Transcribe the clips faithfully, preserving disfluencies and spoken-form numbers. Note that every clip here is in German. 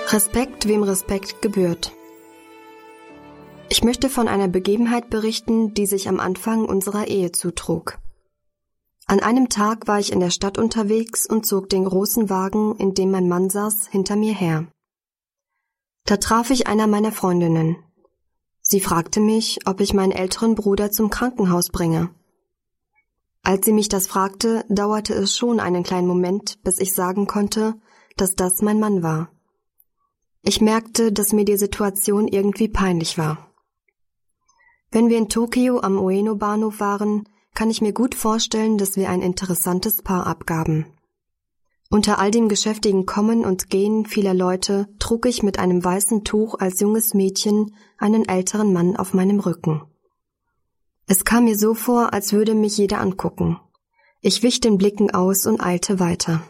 Respekt, wem Respekt gebührt. Ich möchte von einer Begebenheit berichten, die sich am Anfang unserer Ehe zutrug. An einem Tag war ich in der Stadt unterwegs und zog den großen Wagen, in dem mein Mann saß, hinter mir her. Da traf ich einer meiner Freundinnen. Sie fragte mich, ob ich meinen älteren Bruder zum Krankenhaus bringe. Als sie mich das fragte, dauerte es schon einen kleinen Moment, bis ich sagen konnte, dass das mein Mann war. Ich merkte, dass mir die Situation irgendwie peinlich war. Wenn wir in Tokio am Ueno-Bahnhof waren, kann ich mir gut vorstellen, dass wir ein interessantes Paar abgaben. Unter all dem geschäftigen Kommen und Gehen vieler Leute trug ich mit einem weißen Tuch als junges Mädchen einen älteren Mann auf meinem Rücken. Es kam mir so vor, als würde mich jeder angucken. Ich wich den Blicken aus und eilte weiter.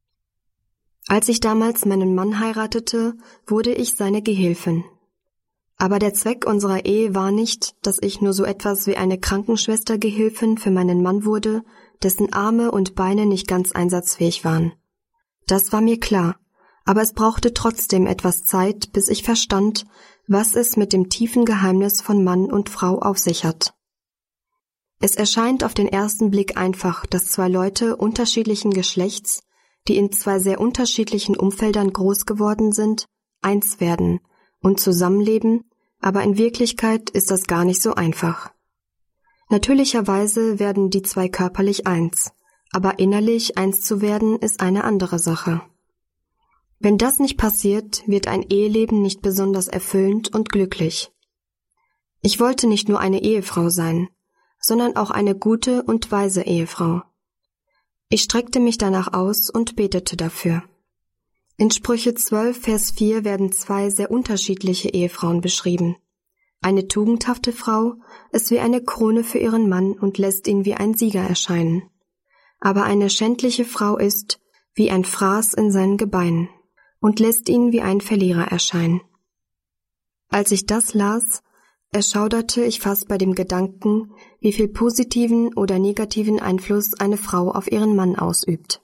Als ich damals meinen Mann heiratete, wurde ich seine Gehilfin. Aber der Zweck unserer Ehe war nicht, dass ich nur so etwas wie eine Krankenschwester-Gehilfin für meinen Mann wurde, dessen Arme und Beine nicht ganz einsatzfähig waren. Das war mir klar, aber es brauchte trotzdem etwas Zeit, bis ich verstand, was es mit dem tiefen Geheimnis von Mann und Frau auf sich hat. Es erscheint auf den ersten Blick einfach, dass zwei Leute unterschiedlichen Geschlechts, die in zwei sehr unterschiedlichen Umfeldern groß geworden sind, eins werden und zusammenleben, aber in Wirklichkeit ist das gar nicht so einfach. Natürlicherweise werden die zwei körperlich eins, aber innerlich eins zu werden ist eine andere Sache. Wenn das nicht passiert, wird ein Eheleben nicht besonders erfüllend und glücklich. Ich wollte nicht nur eine Ehefrau sein, sondern auch eine gute und weise Ehefrau. Ich streckte mich danach aus und betete dafür. In Sprüche zwölf, Vers vier werden zwei sehr unterschiedliche Ehefrauen beschrieben. Eine tugendhafte Frau ist wie eine Krone für ihren Mann und lässt ihn wie ein Sieger erscheinen. Aber eine schändliche Frau ist wie ein Fraß in seinen Gebeinen und lässt ihn wie ein Verlierer erscheinen. Als ich das las, erschauderte ich fast bei dem Gedanken, wie viel positiven oder negativen Einfluss eine Frau auf ihren Mann ausübt.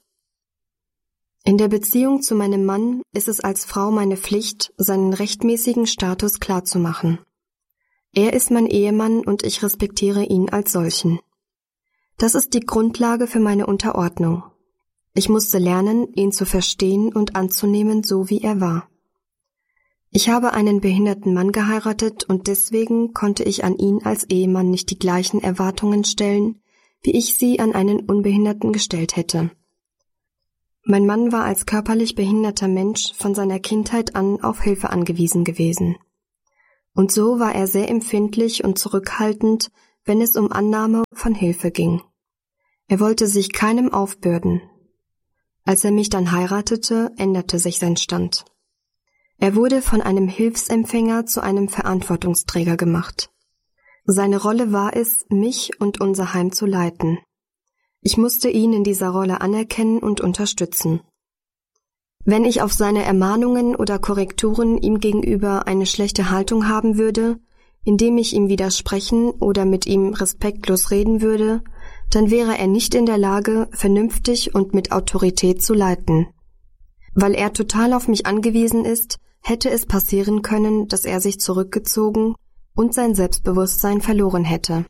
In der Beziehung zu meinem Mann ist es als Frau meine Pflicht, seinen rechtmäßigen Status klarzumachen. Er ist mein Ehemann und ich respektiere ihn als solchen. Das ist die Grundlage für meine Unterordnung. Ich musste lernen, ihn zu verstehen und anzunehmen, so wie er war. Ich habe einen behinderten Mann geheiratet und deswegen konnte ich an ihn als Ehemann nicht die gleichen Erwartungen stellen, wie ich sie an einen Unbehinderten gestellt hätte. Mein Mann war als körperlich behinderter Mensch von seiner Kindheit an auf Hilfe angewiesen gewesen. Und so war er sehr empfindlich und zurückhaltend, wenn es um Annahme von Hilfe ging. Er wollte sich keinem aufbürden. Als er mich dann heiratete, änderte sich sein Stand. Er wurde von einem Hilfsempfänger zu einem Verantwortungsträger gemacht. Seine Rolle war es, mich und unser Heim zu leiten. Ich musste ihn in dieser Rolle anerkennen und unterstützen. Wenn ich auf seine Ermahnungen oder Korrekturen ihm gegenüber eine schlechte Haltung haben würde, indem ich ihm widersprechen oder mit ihm respektlos reden würde, dann wäre er nicht in der Lage, vernünftig und mit Autorität zu leiten. Weil er total auf mich angewiesen ist, hätte es passieren können, dass er sich zurückgezogen und sein Selbstbewusstsein verloren hätte.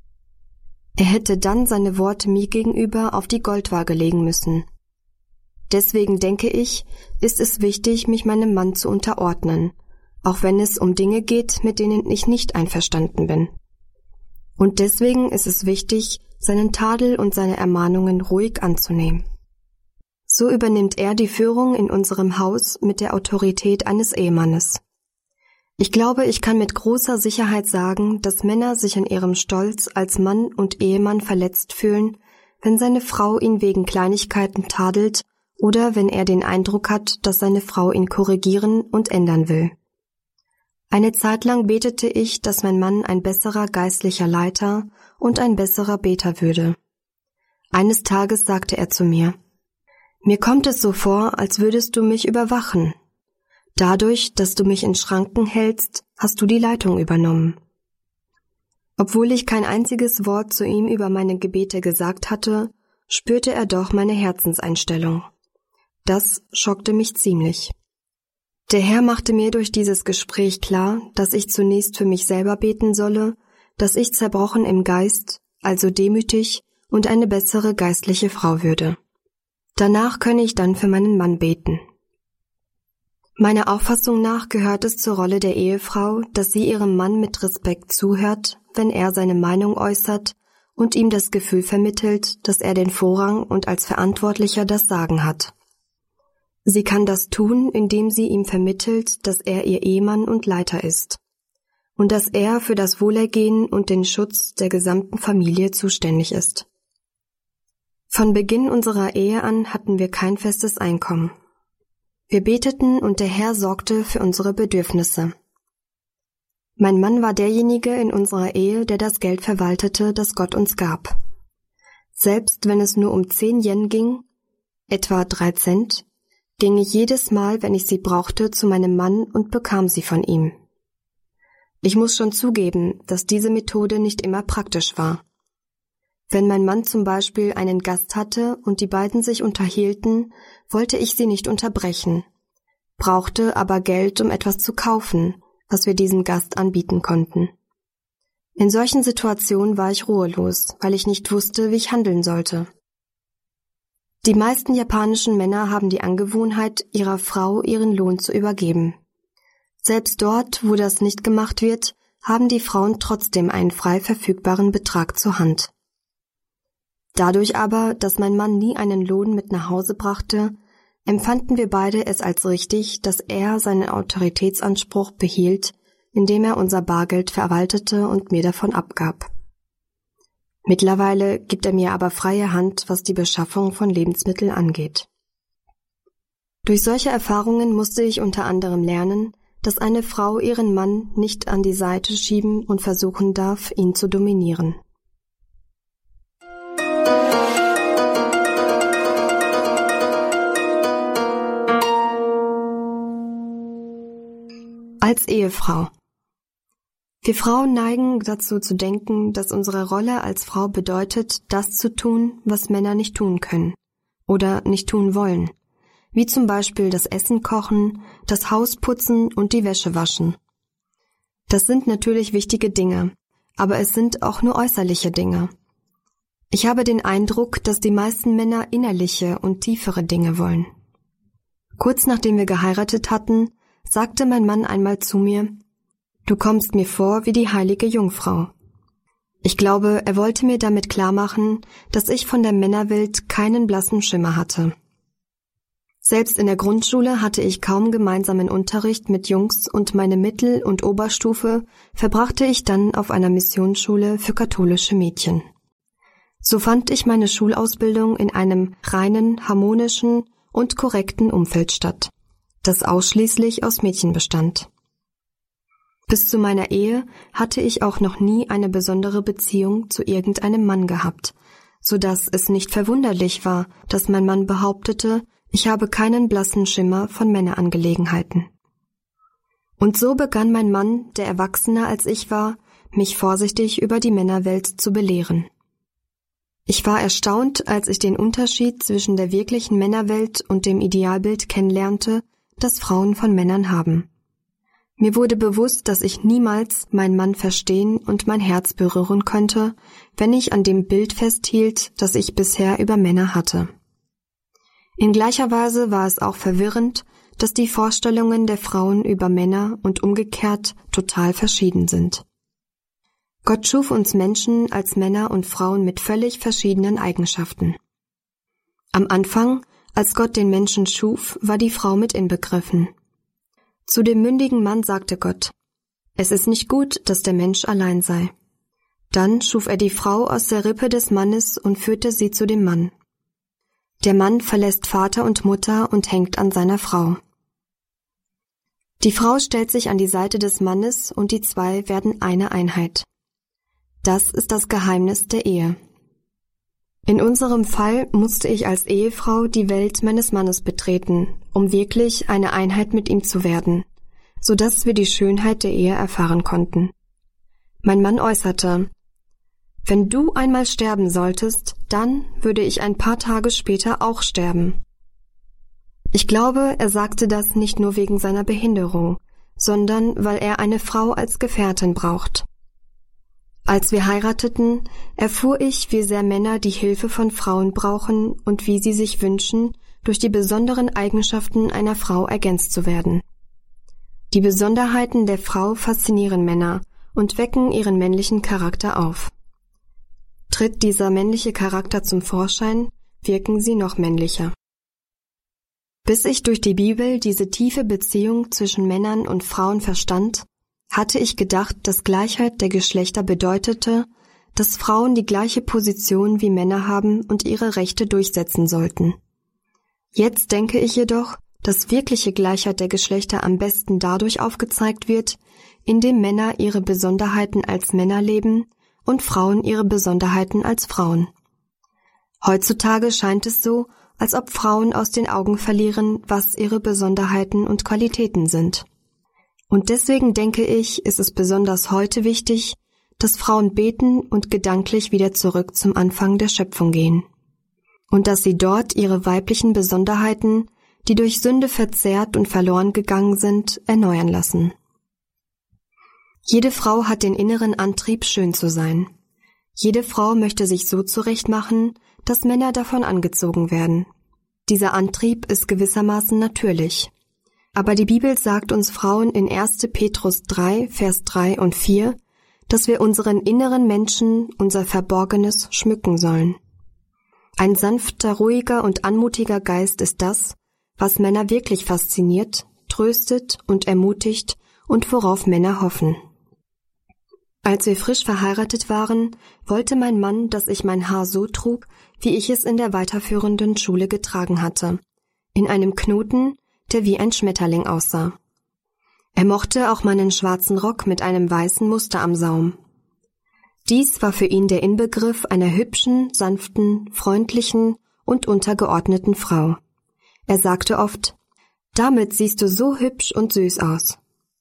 Er hätte dann seine Worte mir gegenüber auf die Goldwaage legen müssen. Deswegen denke ich, ist es wichtig, mich meinem Mann zu unterordnen, auch wenn es um Dinge geht, mit denen ich nicht einverstanden bin. Und deswegen ist es wichtig, seinen Tadel und seine Ermahnungen ruhig anzunehmen. So übernimmt er die Führung in unserem Haus mit der Autorität eines Ehemannes. Ich glaube, ich kann mit großer Sicherheit sagen, dass Männer sich in ihrem Stolz als Mann und Ehemann verletzt fühlen, wenn seine Frau ihn wegen Kleinigkeiten tadelt oder wenn er den Eindruck hat, dass seine Frau ihn korrigieren und ändern will. Eine Zeit lang betete ich, dass mein Mann ein besserer geistlicher Leiter und ein besserer Beter würde. Eines Tages sagte er zu mir: Mir kommt es so vor, als würdest du mich überwachen. Dadurch, dass du mich in Schranken hältst, hast du die Leitung übernommen. Obwohl ich kein einziges Wort zu ihm über meine Gebete gesagt hatte, spürte er doch meine Herzenseinstellung. Das schockte mich ziemlich. Der Herr machte mir durch dieses Gespräch klar, dass ich zunächst für mich selber beten solle, dass ich zerbrochen im Geist, also demütig und eine bessere geistliche Frau würde. Danach könne ich dann für meinen Mann beten. Meiner Auffassung nach gehört es zur Rolle der Ehefrau, dass sie ihrem Mann mit Respekt zuhört, wenn er seine Meinung äußert und ihm das Gefühl vermittelt, dass er den Vorrang und als Verantwortlicher das Sagen hat. Sie kann das tun, indem sie ihm vermittelt, dass er ihr Ehemann und Leiter ist und dass er für das Wohlergehen und den Schutz der gesamten Familie zuständig ist. Von Beginn unserer Ehe an hatten wir kein festes Einkommen. Wir beteten und der Herr sorgte für unsere Bedürfnisse. Mein Mann war derjenige in unserer Ehe, der das Geld verwaltete, das Gott uns gab. Selbst wenn es nur um zehn Yen ging, etwa drei Cent, ging ich jedes Mal, wenn ich sie brauchte, zu meinem Mann und bekam sie von ihm. Ich muss schon zugeben, dass diese Methode nicht immer praktisch war. Wenn mein Mann zum Beispiel einen Gast hatte und die beiden sich unterhielten, wollte ich sie nicht unterbrechen, brauchte aber Geld, um etwas zu kaufen, was wir diesem Gast anbieten konnten. In solchen Situationen war ich ruhelos, weil ich nicht wusste, wie ich handeln sollte. Die meisten japanischen Männer haben die Angewohnheit, ihrer Frau ihren Lohn zu übergeben. Selbst dort, wo das nicht gemacht wird, haben die Frauen trotzdem einen frei verfügbaren Betrag zur Hand. Dadurch aber, dass mein Mann nie einen Lohn mit nach Hause brachte, empfanden wir beide es als richtig, dass er seinen Autoritätsanspruch behielt, indem er unser Bargeld verwaltete und mir davon abgab. Mittlerweile gibt er mir aber freie Hand, was die Beschaffung von Lebensmitteln angeht. Durch solche Erfahrungen musste ich unter anderem lernen, dass eine Frau ihren Mann nicht an die Seite schieben und versuchen darf, ihn zu dominieren. Als Ehefrau. Wir Frauen neigen dazu zu denken, dass unsere Rolle als Frau bedeutet, das zu tun, was Männer nicht tun können oder nicht tun wollen, wie zum Beispiel das Essen kochen, das Haus putzen und die Wäsche waschen. Das sind natürlich wichtige Dinge, aber es sind auch nur äußerliche Dinge. Ich habe den Eindruck, dass die meisten Männer innerliche und tiefere Dinge wollen. Kurz nachdem wir geheiratet hatten, sagte mein Mann einmal zu mir: »Du kommst mir vor wie die heilige Jungfrau.« Ich glaube, er wollte mir damit klarmachen, dass ich von der Männerwelt keinen blassen Schimmer hatte. Selbst in der Grundschule hatte ich kaum gemeinsamen Unterricht mit Jungs und meine Mittel- und Oberstufe verbrachte ich dann auf einer Missionsschule für katholische Mädchen. So fand ich meine Schulausbildung in einem reinen, harmonischen und korrekten Umfeld statt, das ausschließlich aus Mädchen bestand. Bis zu meiner Ehe hatte ich auch noch nie eine besondere Beziehung zu irgendeinem Mann gehabt, so dass es nicht verwunderlich war, dass mein Mann behauptete, ich habe keinen blassen Schimmer von Männerangelegenheiten. Und so begann mein Mann, der erwachsener als ich war, mich vorsichtig über die Männerwelt zu belehren. Ich war erstaunt, als ich den Unterschied zwischen der wirklichen Männerwelt und dem Idealbild kennenlernte, das Frauen von Männern haben. Mir wurde bewusst, dass ich niemals meinen Mann verstehen und mein Herz berühren könnte, wenn ich an dem Bild festhielt, das ich bisher über Männer hatte. In gleicher Weise war es auch verwirrend, dass die Vorstellungen der Frauen über Männer und umgekehrt total verschieden sind. Gott schuf uns Menschen als Männer und Frauen mit völlig verschiedenen Eigenschaften. Am Anfang, als Gott den Menschen schuf, war die Frau mit inbegriffen. Zu dem mündigen Mann sagte Gott: Es ist nicht gut, dass der Mensch allein sei. Dann schuf er die Frau aus der Rippe des Mannes und führte sie zu dem Mann. Der Mann verlässt Vater und Mutter und hängt an seiner Frau. Die Frau stellt sich an die Seite des Mannes und die zwei werden eine Einheit. Das ist das Geheimnis der Ehe. In unserem Fall musste ich als Ehefrau die Welt meines Mannes betreten, um wirklich eine Einheit mit ihm zu werden, so dass wir die Schönheit der Ehe erfahren konnten. Mein Mann äußerte: Wenn du einmal sterben solltest, dann würde ich ein paar Tage später auch sterben. Ich glaube, er sagte das nicht nur wegen seiner Behinderung, sondern weil er eine Frau als Gefährtin braucht. Als wir heirateten, erfuhr ich, wie sehr Männer die Hilfe von Frauen brauchen und wie sie sich wünschen, durch die besonderen Eigenschaften einer Frau ergänzt zu werden. Die Besonderheiten der Frau faszinieren Männer und wecken ihren männlichen Charakter auf. Tritt dieser männliche Charakter zum Vorschein, wirken sie noch männlicher. Bis ich durch die Bibel diese tiefe Beziehung zwischen Männern und Frauen verstand, hatte ich gedacht, dass Gleichheit der Geschlechter bedeutete, dass Frauen die gleiche Position wie Männer haben und ihre Rechte durchsetzen sollten. Jetzt denke ich jedoch, dass wirkliche Gleichheit der Geschlechter am besten dadurch aufgezeigt wird, indem Männer ihre Besonderheiten als Männer leben und Frauen ihre Besonderheiten als Frauen. Heutzutage scheint es so, als ob Frauen aus den Augen verlieren, was ihre Besonderheiten und Qualitäten sind. Und deswegen denke ich, ist es besonders heute wichtig, dass Frauen beten und gedanklich wieder zurück zum Anfang der Schöpfung gehen. Und dass sie dort ihre weiblichen Besonderheiten, die durch Sünde verzerrt und verloren gegangen sind, erneuern lassen. Jede Frau hat den inneren Antrieb, schön zu sein. Jede Frau möchte sich so zurechtmachen, dass Männer davon angezogen werden. Dieser Antrieb ist gewissermaßen natürlich. Aber die Bibel sagt uns Frauen in erster Petrus drei, Vers drei und vier, dass wir unseren inneren Menschen, unser Verborgenes, schmücken sollen. Ein sanfter, ruhiger und anmutiger Geist ist das, was Männer wirklich fasziniert, tröstet und ermutigt und worauf Männer hoffen. Als wir frisch verheiratet waren, wollte mein Mann, dass ich mein Haar so trug, wie ich es in der weiterführenden Schule getragen hatte, in einem Knoten, der wie ein Schmetterling aussah. Er mochte auch meinen schwarzen Rock mit einem weißen Muster am Saum. Dies war für ihn der Inbegriff einer hübschen, sanften, freundlichen und untergeordneten Frau. Er sagte oft, »Damit siehst du so hübsch und süß aus.«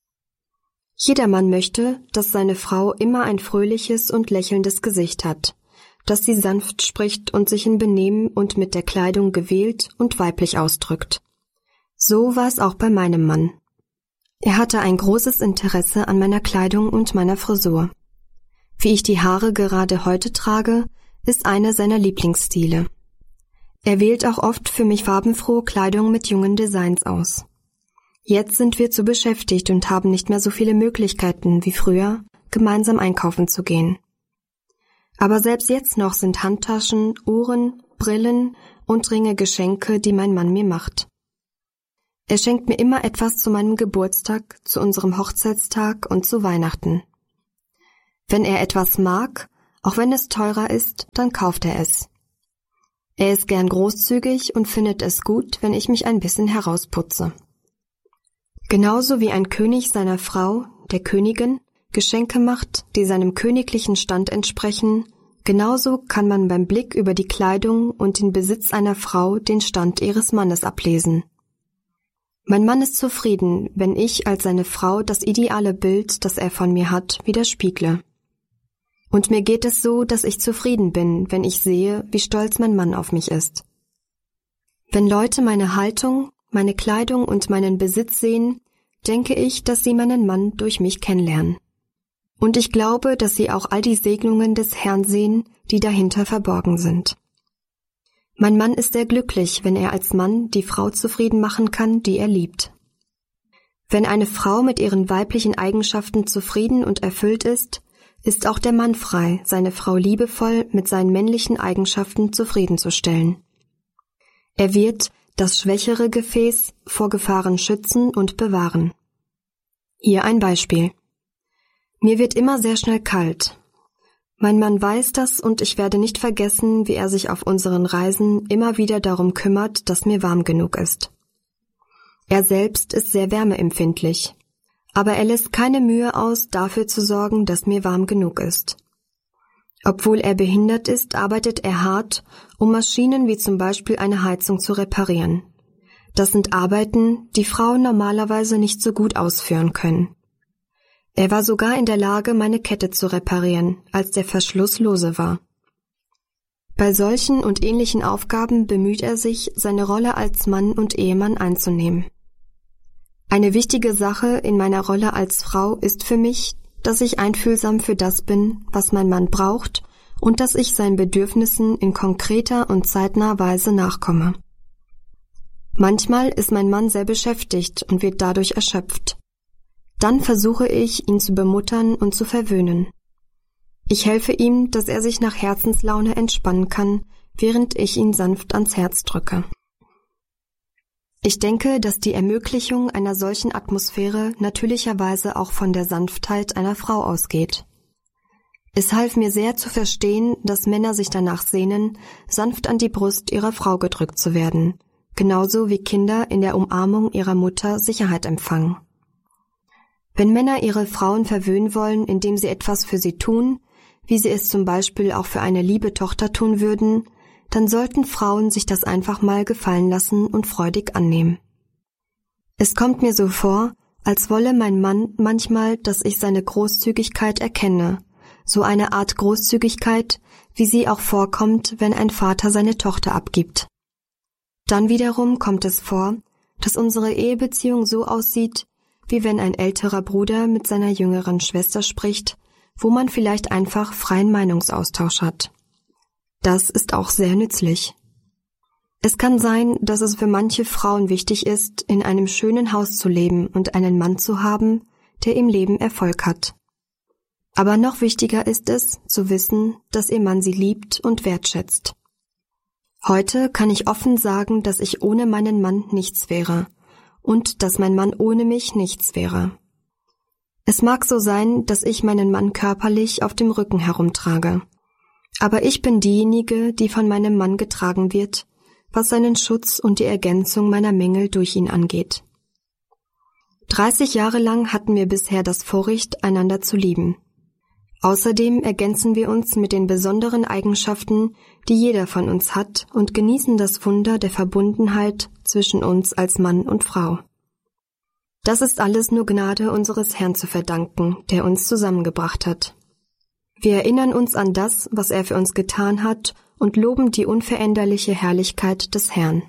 Jeder Mann möchte, dass seine Frau immer ein fröhliches und lächelndes Gesicht hat, dass sie sanft spricht und sich in Benehmen und mit der Kleidung gewählt und weiblich ausdrückt. So war es auch bei meinem Mann. Er hatte ein großes Interesse an meiner Kleidung und meiner Frisur. Wie ich die Haare gerade heute trage, ist einer seiner Lieblingsstile. Er wählt auch oft für mich farbenfrohe Kleidung mit jungen Designs aus. Jetzt sind wir zu beschäftigt und haben nicht mehr so viele Möglichkeiten wie früher, gemeinsam einkaufen zu gehen. Aber selbst jetzt noch sind Handtaschen, Uhren, Brillen und Ringe Geschenke, die mein Mann mir macht. Er schenkt mir immer etwas zu meinem Geburtstag, zu unserem Hochzeitstag und zu Weihnachten. Wenn er etwas mag, auch wenn es teurer ist, dann kauft er es. Er ist gern großzügig und findet es gut, wenn ich mich ein bisschen herausputze. Genauso wie ein König seiner Frau, der Königin, Geschenke macht, die seinem königlichen Stand entsprechen, genauso kann man beim Blick über die Kleidung und den Besitz einer Frau den Stand ihres Mannes ablesen. Mein Mann ist zufrieden, wenn ich als seine Frau das ideale Bild, das er von mir hat, widerspiegle. Und mir geht es so, dass ich zufrieden bin, wenn ich sehe, wie stolz mein Mann auf mich ist. Wenn Leute meine Haltung, meine Kleidung und meinen Besitz sehen, denke ich, dass sie meinen Mann durch mich kennenlernen. Und ich glaube, dass sie auch all die Segnungen des Herrn sehen, die dahinter verborgen sind. Mein Mann ist sehr glücklich, wenn er als Mann die Frau zufrieden machen kann, die er liebt. Wenn eine Frau mit ihren weiblichen Eigenschaften zufrieden und erfüllt ist, ist auch der Mann frei, seine Frau liebevoll mit seinen männlichen Eigenschaften zufriedenzustellen. Er wird das schwächere Gefäß vor Gefahren schützen und bewahren. Hier ein Beispiel. Mir wird immer sehr schnell kalt. Mein Mann weiß das und ich werde nicht vergessen, wie er sich auf unseren Reisen immer wieder darum kümmert, dass mir warm genug ist. Er selbst ist sehr wärmeempfindlich, aber er lässt keine Mühe aus, dafür zu sorgen, dass mir warm genug ist. Obwohl er behindert ist, arbeitet er hart, um Maschinen wie zum Beispiel eine Heizung zu reparieren. Das sind Arbeiten, die Frauen normalerweise nicht so gut ausführen können. Er war sogar in der Lage, meine Kette zu reparieren, als der Verschluss lose war. Bei solchen und ähnlichen Aufgaben bemüht er sich, seine Rolle als Mann und Ehemann einzunehmen. Eine wichtige Sache in meiner Rolle als Frau ist für mich, dass ich einfühlsam für das bin, was mein Mann braucht und dass ich seinen Bedürfnissen in konkreter und zeitnaher Weise nachkomme. Manchmal ist mein Mann sehr beschäftigt und wird dadurch erschöpft. Dann versuche ich, ihn zu bemuttern und zu verwöhnen. Ich helfe ihm, dass er sich nach Herzenslaune entspannen kann, während ich ihn sanft ans Herz drücke. Ich denke, dass die Ermöglichung einer solchen Atmosphäre natürlicherweise auch von der Sanftheit einer Frau ausgeht. Es half mir sehr zu verstehen, dass Männer sich danach sehnen, sanft an die Brust ihrer Frau gedrückt zu werden, genauso wie Kinder in der Umarmung ihrer Mutter Sicherheit empfangen. Wenn Männer ihre Frauen verwöhnen wollen, indem sie etwas für sie tun, wie sie es zum Beispiel auch für eine liebe Tochter tun würden, dann sollten Frauen sich das einfach mal gefallen lassen und freudig annehmen. Es kommt mir so vor, als wolle mein Mann manchmal, dass ich seine Großzügigkeit erkenne, so eine Art Großzügigkeit, wie sie auch vorkommt, wenn ein Vater seine Tochter abgibt. Dann wiederum kommt es vor, dass unsere Ehebeziehung so aussieht, wie wenn ein älterer Bruder mit seiner jüngeren Schwester spricht, wo man vielleicht einfach freien Meinungsaustausch hat. Das ist auch sehr nützlich. Es kann sein, dass es für manche Frauen wichtig ist, in einem schönen Haus zu leben und einen Mann zu haben, der im Leben Erfolg hat. Aber noch wichtiger ist es, zu wissen, dass ihr Mann sie liebt und wertschätzt. Heute kann ich offen sagen, dass ich ohne meinen Mann nichts wäre und dass mein Mann ohne mich nichts wäre. Es mag so sein, dass ich meinen Mann körperlich auf dem Rücken herumtrage. Aber ich bin diejenige, die von meinem Mann getragen wird, was seinen Schutz und die Ergänzung meiner Mängel durch ihn angeht. Dreißig Jahre lang hatten wir bisher das Vorrecht, einander zu lieben. Außerdem ergänzen wir uns mit den besonderen Eigenschaften, die jeder von uns hat, und genießen das Wunder der Verbundenheit zwischen uns als Mann und Frau. Das ist alles nur Gnade unseres Herrn zu verdanken, der uns zusammengebracht hat. Wir erinnern uns an das, was er für uns getan hat, und loben die unveränderliche Herrlichkeit des Herrn.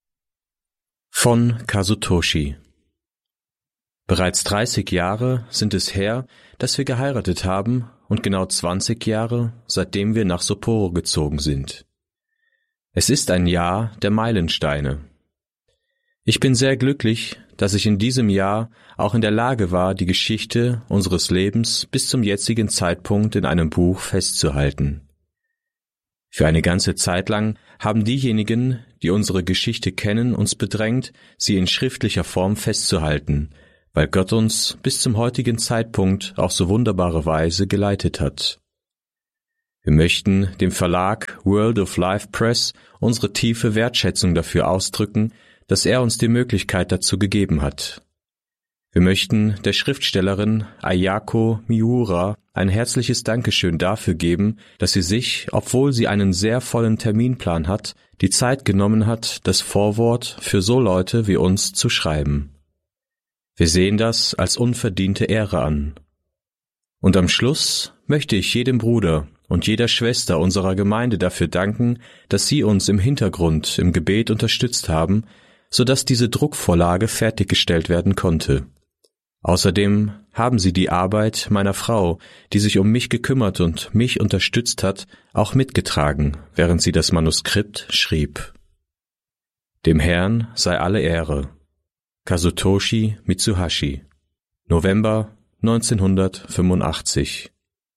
Von Kazutoshi. Bereits dreißig Jahre sind es her, dass wir geheiratet haben, und genau zwanzig Jahre, seitdem wir nach Sapporo gezogen sind. Es ist ein Jahr der Meilensteine. Ich bin sehr glücklich, dass ich in diesem Jahr auch in der Lage war, die Geschichte unseres Lebens bis zum jetzigen Zeitpunkt in einem Buch festzuhalten. Für eine ganze Zeit lang haben diejenigen, die unsere Geschichte kennen, uns bedrängt, sie in schriftlicher Form festzuhalten, weil Gott uns bis zum heutigen Zeitpunkt auf so wunderbare Weise geleitet hat. Wir möchten dem Verlag World of Life Press unsere tiefe Wertschätzung dafür ausdrücken, dass er uns die Möglichkeit dazu gegeben hat. Wir möchten der Schriftstellerin Ayako Miura ein herzliches Dankeschön dafür geben, dass sie sich, obwohl sie einen sehr vollen Terminplan hat, die Zeit genommen hat, das Vorwort für so Leute wie uns zu schreiben. Wir sehen das als unverdiente Ehre an. Und am Schluss möchte ich jedem Bruder und jeder Schwester unserer Gemeinde dafür danken, dass sie uns im Hintergrund im Gebet unterstützt haben, sodass diese Druckvorlage fertiggestellt werden konnte. Außerdem haben sie die Arbeit meiner Frau, die sich um mich gekümmert und mich unterstützt hat, auch mitgetragen, während sie das Manuskript schrieb. Dem Herrn sei alle Ehre. Kazutoshi Mitsuhashi, November neunzehnhundertfünfundachtzig.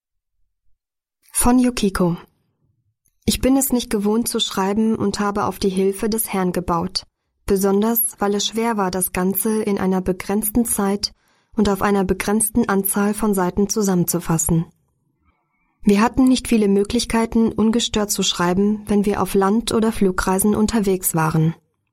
Von Yukiko. Ich bin es nicht gewohnt zu schreiben und habe auf die Hilfe des Herrn gebaut, besonders weil es schwer war, das Ganze in einer begrenzten Zeit und auf einer begrenzten Anzahl von Seiten zusammenzufassen. Wir hatten nicht viele Möglichkeiten, ungestört zu schreiben, wenn wir auf Land- oder Flugreisen unterwegs waren.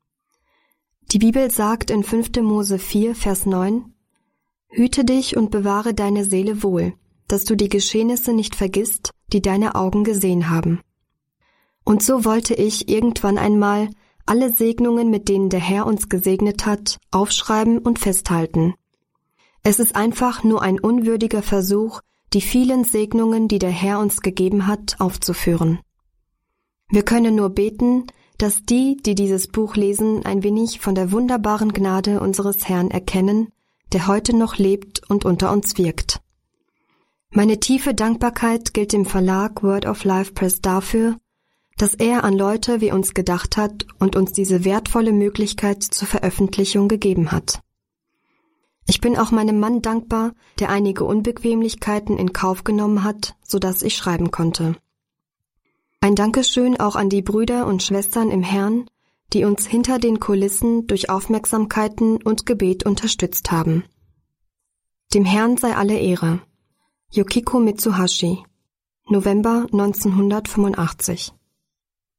Die Bibel sagt in fünfter Mose vier, Vers neun: Hüte dich und bewahre deine Seele wohl, dass du die Geschehnisse nicht vergisst, die deine Augen gesehen haben. Und so wollte ich irgendwann einmal alle Segnungen, mit denen der Herr uns gesegnet hat, aufschreiben und festhalten. Es ist einfach nur ein unwürdiger Versuch, die vielen Segnungen, die der Herr uns gegeben hat, aufzuführen. Wir können nur beten, dass die, die dieses Buch lesen, ein wenig von der wunderbaren Gnade unseres Herrn erkennen, der heute noch lebt und unter uns wirkt. Meine tiefe Dankbarkeit gilt dem Verlag Word of Life Press dafür, dass er an Leute wie uns gedacht hat und uns diese wertvolle Möglichkeit zur Veröffentlichung gegeben hat. Ich bin auch meinem Mann dankbar, der einige Unbequemlichkeiten in Kauf genommen hat, sodass ich schreiben konnte. Ein Dankeschön auch an die Brüder und Schwestern im Herrn, die uns hinter den Kulissen durch Aufmerksamkeiten und Gebet unterstützt haben. Dem Herrn sei alle Ehre. Yukiko Mitsuhashi, November neunzehnhundertfünfundachtzig.